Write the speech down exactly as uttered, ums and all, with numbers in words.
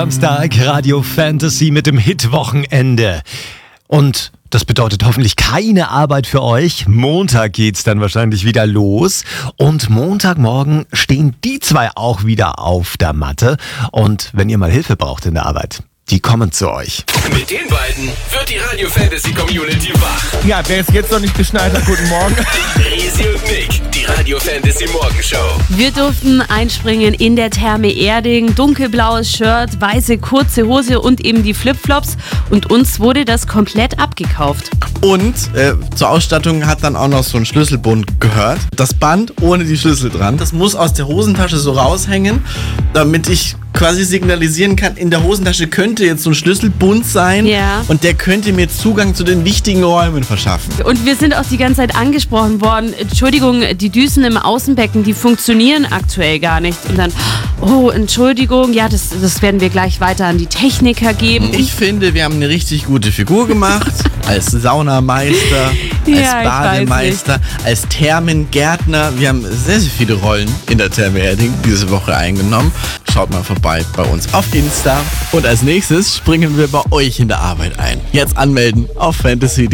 Samstag Radio Fantasy mit dem Hit-Wochenende. Und das bedeutet hoffentlich keine Arbeit für euch. Montag geht's dann wahrscheinlich wieder los. Und Montagmorgen stehen die zwei auch wieder auf der Matte. Und wenn ihr mal Hilfe braucht in der Arbeit, die kommen zu euch. Mit den beiden wird die Radio Fantasy Community wach. Ja, wer es jetzt noch nicht geschnallt hat, guten Morgen. Resi und Nick, die Radio Fantasy Morgenshow. Wir durften einspringen in der Therme Erding. Dunkelblaues Shirt, weiße kurze Hose und eben die Flipflops. Und uns wurde das komplett abgekauft. Und äh, zur Ausstattung hat dann auch noch so ein Schlüsselbund gehört. Das Band ohne die Schlüssel dran. Das muss aus der Hosentasche so raushängen, damit ich quasi signalisieren kann, in der Hosentasche könnte jetzt so ein Schlüsselbund sein. Ja. Und der könnte mir Zugang zu den wichtigen Räumen verschaffen. Und wir sind auch die ganze Zeit angesprochen worden, Entschuldigung, die Düsen im Außenbecken, die funktionieren aktuell gar nicht. Und dann, oh, Entschuldigung, ja, das, das werden wir gleich weiter an die Techniker geben. Ich finde, wir haben eine richtig gute Figur gemacht. Als Saunameister, als Ja, ich Bademeister, als Thermengärtner. Wir haben sehr, sehr viele Rollen in der Therme Erding diese Woche eingenommen. Schaut mal vorbei bei uns auf Insta. Und als nächstes springen wir bei euch in der Arbeit ein. Jetzt anmelden auf Fantasy.